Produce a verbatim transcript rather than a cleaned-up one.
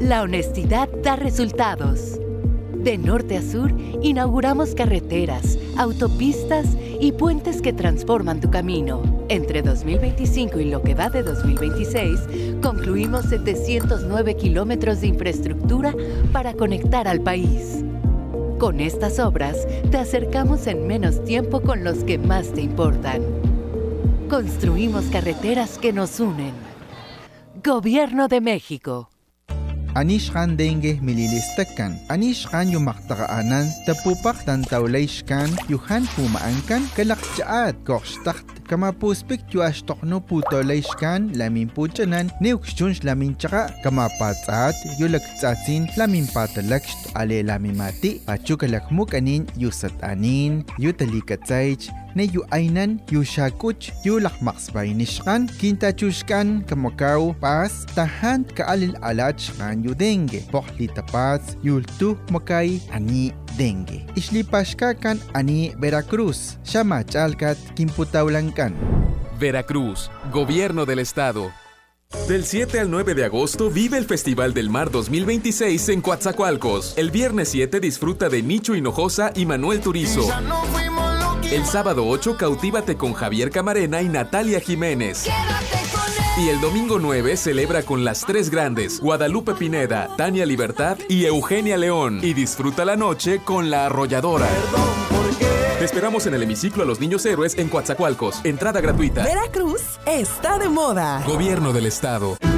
La honestidad da resultados. De norte a sur, inauguramos carreteras, autopistas y puentes que transforman tu camino. Entre dos mil veinticinco y lo que va de dos mil veintiséis, concluimos setecientos nueve kilómetros de infraestructura para conectar al país. Con estas obras, te acercamos en menos tiempo con los que más te importan. Construimos carreteras que nos unen. Gobierno de México. Anishkan dengue mililistakan. Anishkan yumaktaqaanan tapupak tantawlayshkan yuhan pumaankan kalakchaat kokshtakt kama puspik yuashtokno putolayshkan lamin puchanan neukshunsh lamin chaka kama patsaat yulaktsatsin lamin patalakst ale lamimati pachukalakmuk anin yusatanin yutalikatsaych ne yu ainan yu shakuch yu lakmaksbaynishkan kintachushkan kamakaw pas tahan kaalil alachkan yu dengue pohli tapats yultu makay ani dengue islipashkakan ani Veracruz shamachalkat kimputawlankan. Veracruz, Gobierno del Estado. Del siete al nueve de agosto vive el Festival del Mar dos mil veintiséis en Coatzacoalcos. El viernes siete disfruta de Nicho Hinojosa y Manuel Turizo. El sábado ocho cautívate con Javier Camarena y Natalia Jiménez. Y el domingo nueve celebra con las tres grandes, Guadalupe Pineda, Tania Libertad y Eugenia León. Y disfruta la noche con La Arrolladora. Te esperamos en el hemiciclo a los Niños Héroes en Coatzacoalcos. Entrada gratuita. Veracruz está de moda. Gobierno del Estado.